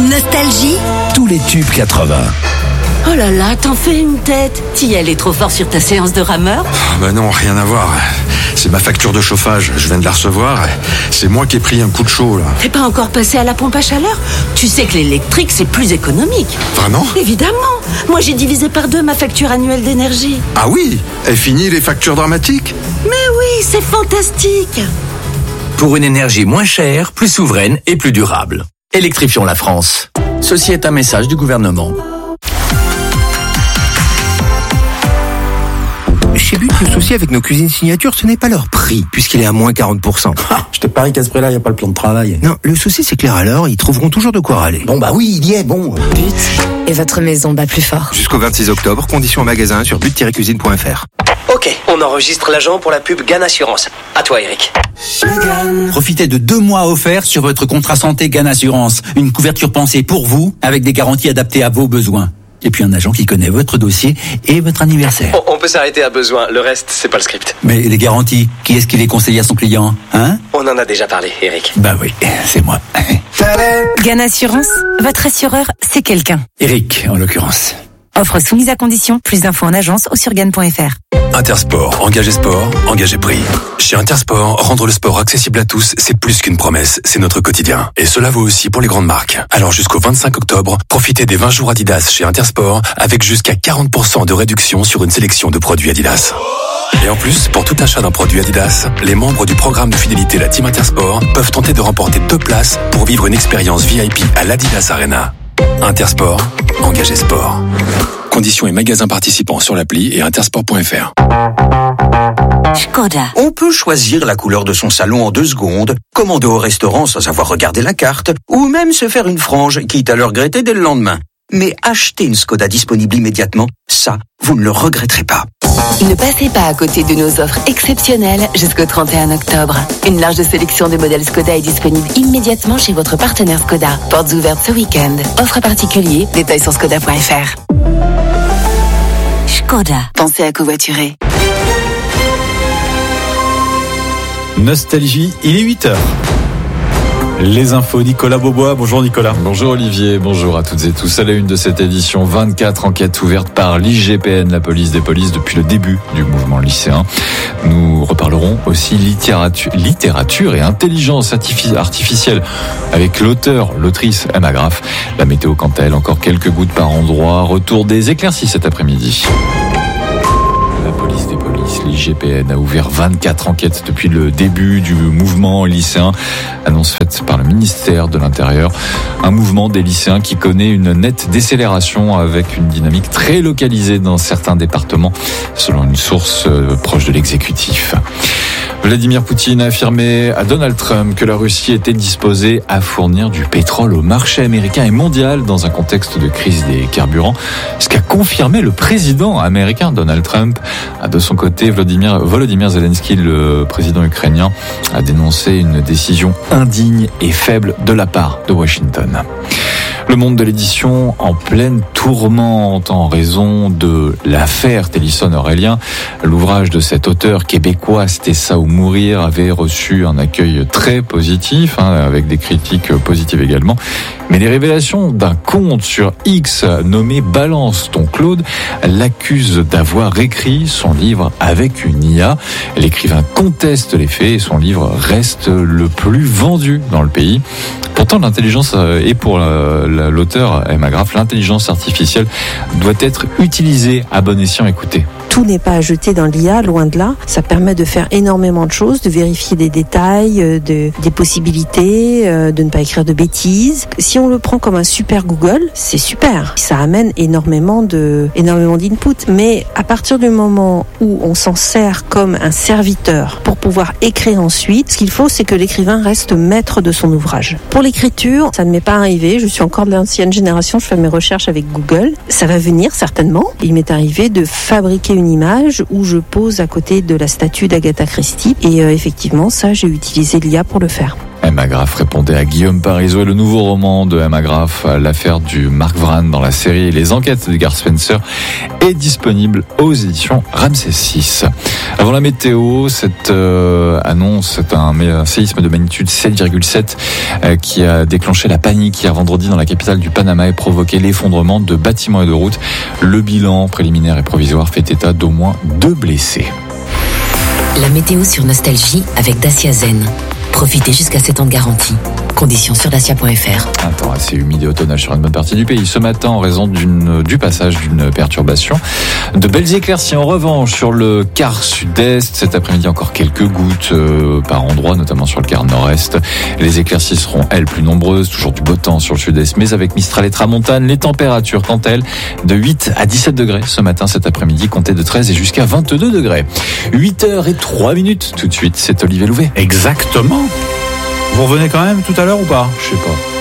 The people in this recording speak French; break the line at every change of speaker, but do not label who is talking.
Nostalgie.
Tous les tubes 80.
Oh là là, t'en fais une tête. T'y allais trop fort sur ta séance de rameur?
Bah non, rien à voir. C'est ma facture de chauffage, je viens de la recevoir. C'est moi qui ai pris un coup de chaud là.
T'es pas encore passé à la pompe à chaleur? Tu sais que l'électrique c'est plus économique.
Vraiment?
Évidemment. Moi j'ai divisé par 2 ma facture annuelle d'énergie.
Ah oui? Et fini les factures dramatiques?
Mais oui, c'est fantastique.
Pour une énergie moins chère, plus souveraine et plus durable. Électrifions la France. Ceci est un message du gouvernement.
Chez But, le souci avec nos cuisines signature, ce n'est pas leur prix, puisqu'il est à moins 40%.
Je te parie qu'à ce prix-là, il n'y a pas le plan de travail.
Non, le souci c'est clair alors, ils trouveront toujours de quoi râler.
Bon bah oui, il y est, bon.
But et votre maison bat plus fort.
Jusqu'au 26 octobre, conditions en magasin sur but-cuisine.fr.
Ok, on enregistre l'agent pour la pub GAN Assurance. À toi, Eric.
Profitez de 2 mois offerts sur votre contrat santé GAN Assurance. Une couverture pensée pour vous, avec des garanties adaptées à vos besoins. Et puis un agent qui connaît votre dossier et votre anniversaire.
On peut s'arrêter à besoin, le reste, c'est pas le script.
Mais les garanties, qui est-ce qui les conseille à son client, hein?
On en a déjà parlé, Eric.
Bah oui, c'est moi.
GAN Assurance, votre assureur, c'est quelqu'un.
Eric, en l'occurrence.
Offre soumise à condition, plus d'infos en agence ou sur GAN.fr.
Intersport, engagé sport, engagé prix. Chez Intersport, rendre le sport accessible à tous, c'est plus qu'une promesse, c'est notre quotidien. Et cela vaut aussi pour les grandes marques. Alors jusqu'au 25 octobre, profitez des 20 jours Adidas chez Intersport avec jusqu'à 40% de réduction sur une sélection de produits Adidas. Et en plus, pour tout achat d'un produit Adidas, les membres du programme de fidélité La Team Intersport peuvent tenter de remporter 2 places pour vivre une expérience VIP à l'Adidas Arena. Intersport, engagé sport. Conditions et magasins participants sur l'appli et intersport.fr.
Škoda.
On peut choisir la couleur de son salon en 2 secondes, commander au restaurant sans avoir regardé la carte, ou même se faire une frange, quitte à le regretter dès le lendemain. Mais acheter une Škoda disponible immédiatement, ça, vous ne le regretterez pas.
Ne passez pas à côté de nos offres exceptionnelles jusqu'au 31 octobre. Une large sélection de modèles Škoda est disponible immédiatement chez votre partenaire Škoda. Portes ouvertes ce week-end. Offre particulier, détails sur škoda.fr.
Škoda.
Pensez à covoiturer.
Nostalgie, il est 8h. Les infos, Nicolas Beaubois. Bonjour Nicolas.
Bonjour Olivier, bonjour à toutes et tous. À la une de cette édition, 24 enquêtes ouvertes par l'IGPN, la police des polices, depuis le début du mouvement lycéen. Nous reparlerons aussi littérature et intelligence artificielle avec l'autrice Emma Graff. La météo quant à elle, encore quelques gouttes par endroit. Retour des éclaircies cet après-midi. La police des polices, l'IGPN, a ouvert 24 enquêtes depuis le début du mouvement lycéen. Annonce faite par le ministère de l'Intérieur. Un mouvement des lycéens qui connaît une nette décélération avec une dynamique très localisée dans certains départements, selon une source proche de l'exécutif. Vladimir Poutine a affirmé à Donald Trump que la Russie était disposée à fournir du pétrole au marché américain et mondial dans un contexte de crise des carburants, ce qu'a confirmé le président américain Donald Trump. De son côté, Volodymyr Zelensky, le président ukrainien, a dénoncé une décision indigne et faible de la part de Washington. Le monde de l'édition en pleine tourmente en raison de l'affaire Tennyson-Aurélien. L'ouvrage de cet auteur québécois, C'était ça ou mourir, avait reçu un accueil très positif, avec des critiques positives également. Mais les révélations d'un compte sur X nommé Balance ton Claude l'accusent d'avoir écrit son livre avec une IA. L'écrivain conteste les faits et son livre reste le plus vendu dans le pays. Pourtant, l'intelligence, et pour l'auteur Emma Graff, l'intelligence artificielle doit être utilisée à bon escient. Écoutez.
Tout n'est pas à jeter dans l'IA, loin de là. Ça permet de faire énormément de choses, de vérifier des détails, des possibilités, de ne pas écrire de bêtises. Si on le prend comme un super Google, c'est super. Ça amène énormément d'input. Mais à partir du moment où on s'en sert comme un serviteur pour pouvoir écrire ensuite, ce qu'il faut, c'est que l'écrivain reste maître de son ouvrage. Pour l'écriture, ça ne m'est pas arrivé. Je suis encore de l'ancienne génération. Je fais mes recherches avec Google. Ça va venir certainement. Il m'est arrivé de fabriquer une image où je pose à côté de la statue d'Agatha Christie et effectivement ça j'ai utilisé l'IA pour le faire.
Emma Graff répondait à Guillaume Parisot et le nouveau roman de Emma Graff, l'affaire du Mark Vran dans la série Les Enquêtes d'Edgar Spencer, est disponible aux éditions Ramsès VI. Avant la météo, cette annonce, c'est un séisme de magnitude 7,7 qui a déclenché la panique hier vendredi dans la capitale du Panama et provoqué l'effondrement de bâtiments et de routes. Le bilan préliminaire et provisoire fait état d'au moins 2 blessés.
La météo sur Nostalgie avec Dacia Zen. Profitez jusqu'à 7 ans de garantie. Conditions sur dacia.fr.
Un temps assez humide et automnal sur une bonne partie du pays ce matin en raison du passage d'une perturbation. De belles éclaircies en revanche sur le quart sud-est. Cet après-midi encore quelques gouttes par endroits, notamment sur le quart nord-est. Les éclaircies seront, elles, plus nombreuses. Toujours du beau temps sur le sud-est, mais avec Mistral et Tramontane. Les températures, quant à elles, de 8 à 17 degrés ce matin, cet après-midi, comptez de 13 et jusqu'à 22 degrés. 8h03 tout de suite, c'est Olivier Louvet.
Exactement. Vous revenez quand même tout à l'heure ou pas?
Je sais pas.